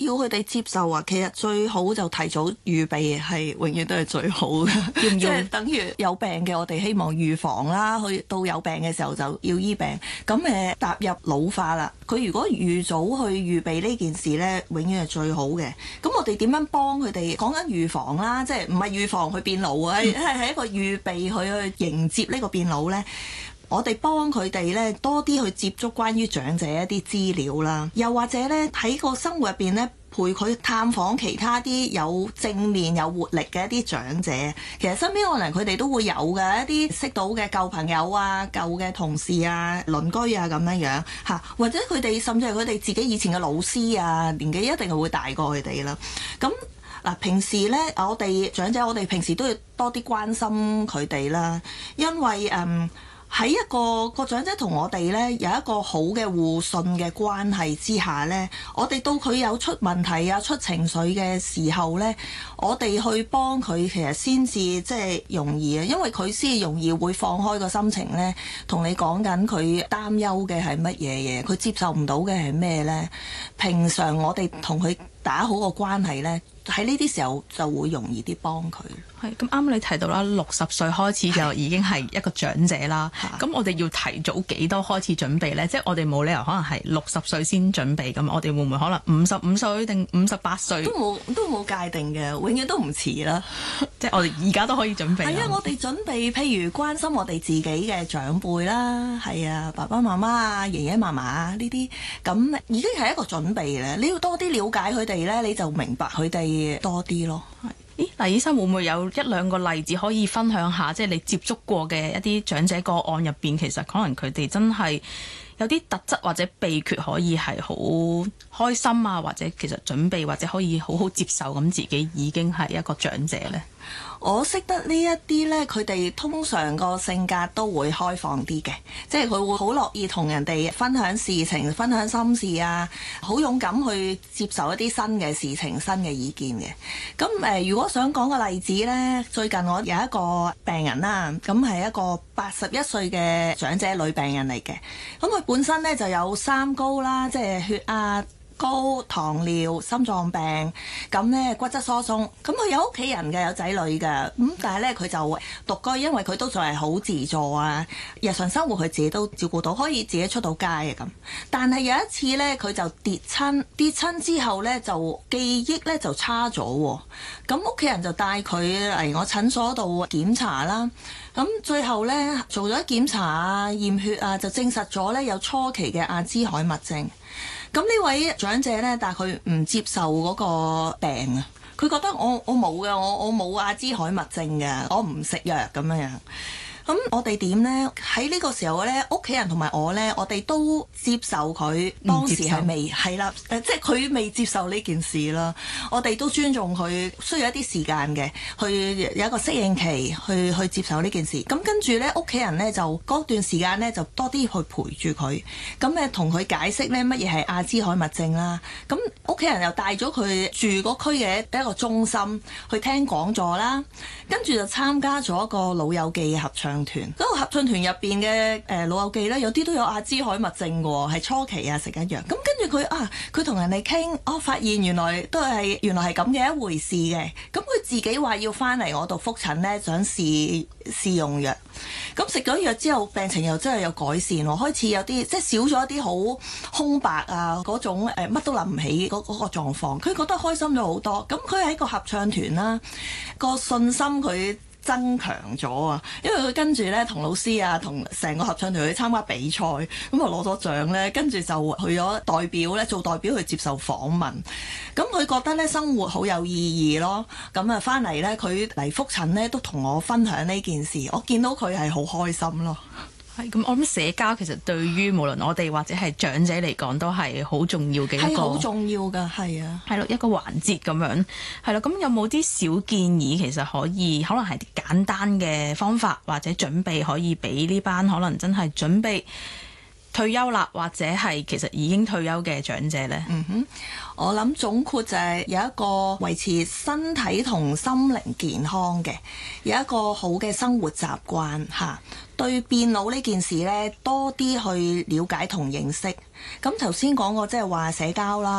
要佢哋接受啊，其實最好就提早預備係永遠都係最好嘅，即係等於有病嘅，我哋希望預防啦，去到有病嘅時候就要醫病。咁踏入老化啦，佢如果預早去預備呢件事呢，永遠係最好嘅。咁我哋點樣幫佢哋？講緊預防啦，即係唔係預防佢變老啊，係一個預備佢去迎接呢個變老呢。我哋幫佢哋咧多啲去接觸關於長者一啲資料啦，又或者咧喺個生活入邊咧陪佢探訪其他啲有正面有活力嘅一啲長者。其實身邊可能佢哋都會有嘅一啲識到嘅舊朋友啊、舊嘅同事啊、鄰居啊咁樣嚇，或者佢哋甚至係佢哋自己以前嘅老師啊，年紀一定係會大過佢哋啦。咁嗱，平時咧我哋長者，我哋平時都要多啲關心佢哋啦，因為喺一個長者同我哋咧有一個好嘅互信嘅關係之下咧，我哋到佢有出問題啊、出情緒嘅時候咧，我哋去幫佢其實先至即係容易啊，因為佢先容易會放開個心情咧，同你講緊佢擔憂嘅係乜嘢嘢，佢接受唔到嘅係咩咧？平常我哋同佢打好個關係咧，喺呢啲時候就會容易啲幫佢。 係咁啱，你提到啦，60歲開始就已經係一個長者啦。咁我哋要提早幾多開始準備呢？即係我哋冇理由可能係60歲先準備咁，我哋會唔會可能55歲定58歲？ 都冇界定嘅，永遠都唔遲啦。 即係我哋而家都可以準備。 係啊，我哋準備譬如關心我哋自己嘅長輩啦，係啊，爸爸媽媽啊、爺爺嫲嫲啊呢啲，咁已經係一個準備咧。你要多啲了解佢哋呢，你就明白佢哋多啲咯。 咦，黎醫生會唔會有一兩個例子可以分享下？即係你接觸過嘅一啲長者個案入邊，其實可能佢哋真係有啲特質或者秘訣可以係好開心啊，或者其實準備或者可以好好接受咁自己已經係一個長者呢？ 我識得呢一啲呢，佢哋通常個性格都會開放啲嘅，即係佢會好樂意同人哋分享事情、分享心事啊，好勇敢去接受一啲新嘅事情、新嘅意見嘅。咁如果想講個例子呢，最近我有一個病人啦，咁係一個81歲嘅長者女病人嚟嘅，咁佢本身呢就有三高啦，即係血壓高、糖尿、心臟病，咁呢骨質疏鬆，咁佢有屋企人嘅，有仔女嘅，咁但係呢，佢就獨居，因為佢都仲係好自助啊，日常生活佢自己都照顧到，可以自己出到街啊咁。但係有一次呢，佢就跌親之後呢，就記憶呢就差咗喎，咁屋企人就帶佢嚟我診所度檢查啦，咁最後呢，做咗檢查啊、驗血啊，就證實咗呢有初期嘅阿茲海默症。咁呢位長者呢，但係佢唔接受嗰個病啊，佢覺得我冇嘅，我冇阿茲海默症嘅，我唔食藥咁樣。咁我哋點呢？喺呢個時候呢，屋企人同埋我呢，我哋都接受佢當時係未係啦，即係佢未接受呢件事啦。我哋都尊重佢，需要一啲時間嘅，去有一個適應期，去接受呢件事。咁跟住呢，屋企人呢，就嗰段時間呢，就多啲去陪住佢，咁同佢解釋呢乜嘢係阿茲海默症啦。咁屋企人又帶咗佢住嗰區嘅一個中心去聽講座啦，跟住就參加咗一個老友記嘅合唱團，嗰個合唱團入邊嘅老友記咧，有啲都有阿茲海默症喎，係初期啊食緊藥。咁跟住佢同人哋傾，發現原來係咁嘅一回事嘅。咁佢自己話要翻嚟我度覆診咧，想試用藥。咁食咗藥之後，病情又真係有改善喎，開始有啲即係少咗一啲好空白啊嗰種乜都諗唔起嗰個狀況。佢覺得開心咗好多。咁佢喺個合唱團啦，個信心佢增強咗啊！因為佢跟住咧同老師啊，同成個合唱團去參加比賽，咁啊攞咗獎咧，跟住就去咗代表咧做代表去接受訪問。咁佢覺得咧生活好有意義咯。咁啊翻嚟咧，佢嚟覆診咧都同我分享呢件事，我見到佢係好開心咯。 係咁，我諗社交其實對於無論我哋或者係長者嚟講，都係好重要嘅一個， 係好重要㗎，係啊， 係咯，一個環節咁樣，係咯。咁有冇啲小建議，其實可能係啲簡單嘅方法或者準備，可以俾呢班可能真係準備退休啦，或者係其實已經退休嘅長者呢？ 我諗總括就係有一個維持身體同心靈健康嘅，有一個好嘅生活習慣嚇。對變老呢件事呢，多啲去了解同認識。咁頭先講過即係話社交啦。